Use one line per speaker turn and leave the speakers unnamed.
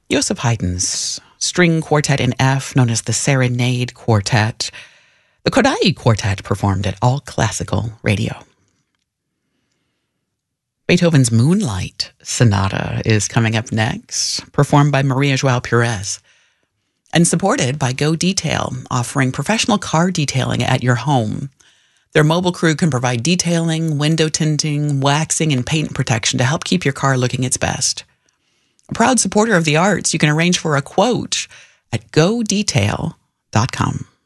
Joseph Haydn's string quartet in F, known as the Serenade Quartet. The Kodály Quartet performed at All Classical Radio. Beethoven's Moonlight Sonata is coming up next, performed by Maria João Pires, and supported by Go Detail, offering professional car detailing at your home. Their mobile crew can provide detailing, window tinting, waxing, and paint protection to help keep your car looking its best. A proud supporter of the arts, you can arrange for a quote at godetail.com.